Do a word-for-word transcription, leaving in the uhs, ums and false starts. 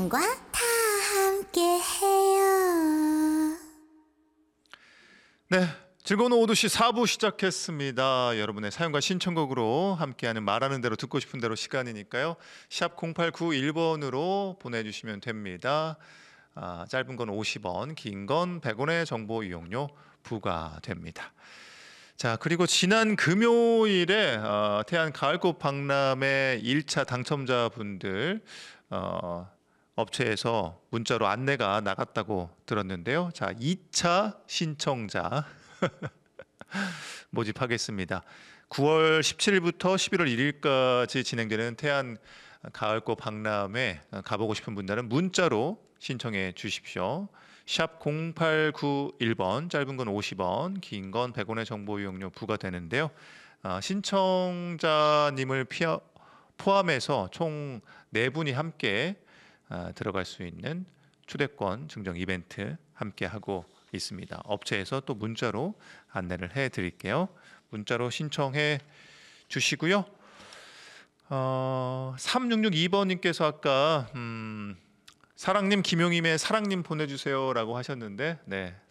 사랑과 다 함께 해요. 네, 즐거운 오두시 사 부 시작했습니다. 여러분의 사연과 신청곡으로 함께하는 말하는 대로 듣고 싶은 대로 시간이니까요. 샵 공팔구일 번으로 보내주시면 됩니다. 아, 짧은 건 오십 원, 긴 건 백 원의 정보 이용료 부과됩니다. 자, 그리고 지난 금요일에 어, 태안 가을꽃 박람회 일 차 당첨자분들 어, 업체에서 문자로 안내가 나갔다고 들었는데요. 자, 이 차 신청자 모집하겠습니다. 구월 십칠일부터 십일월 일일까지 진행되는 태안 가을꽃 박람회 가보고 싶은 분들은 문자로 신청해 주십시오. 샵 공팔구일 번, 짧은 건 오십 원, 긴 건 백 원의 정보 이용료 부과되는데요. 어, 신청자님을 피하, 포함해서 총 네 분이 함께 어, 들어갈 수 있는 초대권 증정 이벤트 함께 하고 있습니다. 업체에서 또 문자로 안내를 해 드릴게요. 문자로 신청해 주시고요. 어, 삼육육이 번님께서 아까 음, 사랑님 김용임의 사랑님 보내주세요라고 하셨는데, 네,